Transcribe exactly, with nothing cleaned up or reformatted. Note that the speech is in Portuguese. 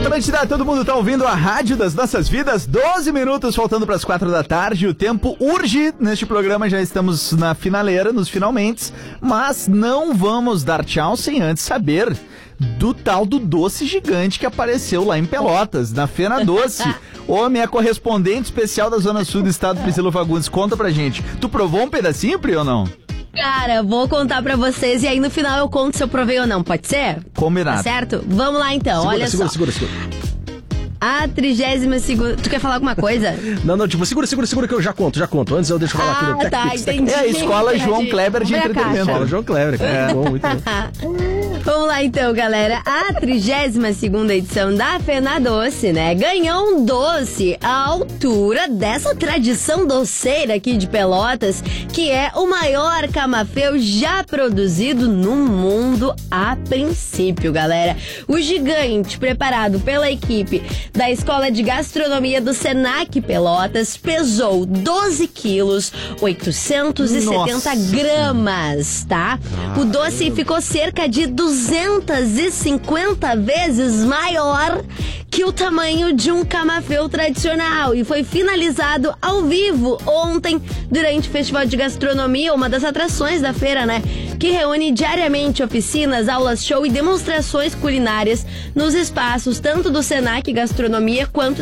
Atlântida, todo mundo tá ouvindo a rádio das nossas vidas. doze minutos faltando para as quatro da tarde. O tempo urge neste programa. Já estamos na finaleira, nos finalmente. Mas não vamos dar tchau sem antes saber do tal do doce gigante que apareceu lá em Pelotas, na Fena Doce. Ô, minha correspondente especial da Zona Sul do estado, Priscila Fagundes, conta pra gente. Tu provou um pedacinho, Pri, ou não? Cara, vou contar pra vocês e aí no final eu conto se eu provei ou não, pode ser? Combinado. Tá certo? Vamos lá então, segura, olha segura, só. Segura, segura, segura. A trigésima segunda... Tu quer falar alguma coisa? Não, não, tipo, segura, segura, segura que eu já conto, já conto. Antes eu deixo falar ah, tudo. tá, entendi. É a escola João Kleber de entretenimento. Escola João Kleber, é. Muito bom, muito bom. Vamos lá então, galera. A trigésima segunda edição da Fena Doce, né? Ganhou um doce à altura dessa tradição doceira aqui de Pelotas, que é o maior camafeu já produzido no mundo a princípio, galera. O gigante, preparado pela equipe da Escola de Gastronomia do Senac Pelotas, pesou doze quilos, oitocentos e setenta gramas, tá? O doce ficou cerca de duzentas e cinquenta vezes maior que o tamanho de um camafeu tradicional e foi finalizado ao vivo ontem durante o Festival de Gastronomia, uma das atrações da feira, né? Que reúne diariamente oficinas, aulas show e demonstrações culinárias nos espaços tanto do Senac Gastronomia quanto